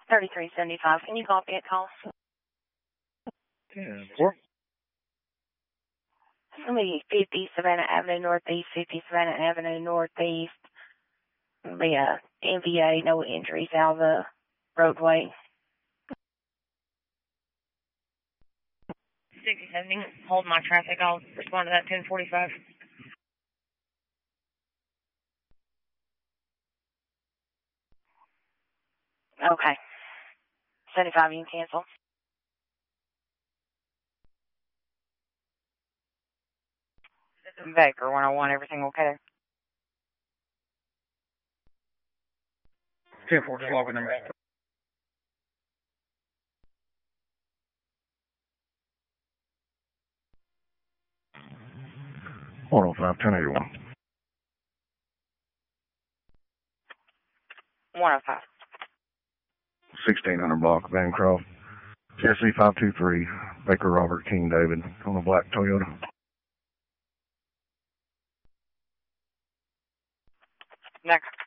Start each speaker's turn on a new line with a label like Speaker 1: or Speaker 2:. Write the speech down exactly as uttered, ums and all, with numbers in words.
Speaker 1: thirty-three seventy-five. Can you copy it, call?
Speaker 2: ten four.
Speaker 1: It's going to be fifty Savannah Avenue Northeast, fifty Savannah Avenue Northeast. It'll be a N V A, no injuries out of the roadway. sixty-seven, hold my traffic. I'll respond to that ten forty-five. Okay. seventy-five, you can cancel. Baker, one oh one, everything okay there?
Speaker 2: ten four, just logging them back. one oh five, ten eighty-one.
Speaker 1: one oh five.
Speaker 2: sixteen hundred block, Bancroft. C S C five two three, Baker Robert King David, on a black Toyota.
Speaker 1: Next.